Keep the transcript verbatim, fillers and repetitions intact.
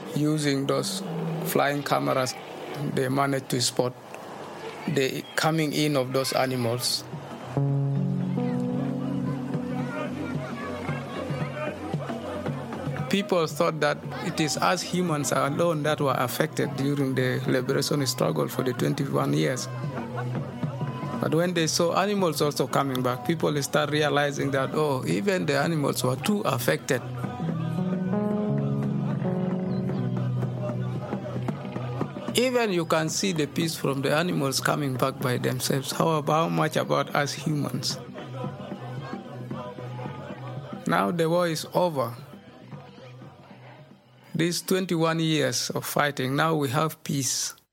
using those flying cameras, they managed to spot the coming in of those animals. People thought that it is us humans alone that were affected during the liberation struggle for the twenty-one years. But when they saw animals also coming back, people start realizing that, oh, even the animals were too affected. Even you can see the peace from the animals coming back by themselves. How about how much about us humans? Now the war is over. These twenty-one years of fighting, now we have peace.